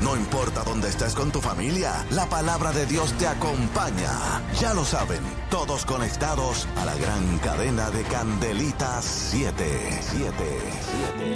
No importa dónde estés con tu familia, la palabra de Dios te acompaña. Ya lo saben, todos conectados a la gran cadena de Candelitas 7.